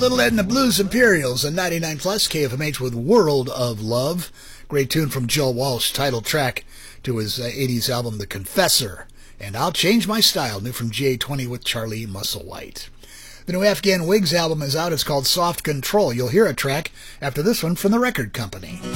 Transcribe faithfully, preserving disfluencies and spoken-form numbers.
Little Ed and the Blues Imperials and ninety-nine plus K F M H with World of Love. Great tune from Joe Walsh, title track to his uh, eighties album The Confessor. And I'll Change My Style, new from G A twenty with Charlie Musselwhite. The new Afghan Wigs album is out. It's called Soft Control. You'll hear a track after this one from the record company.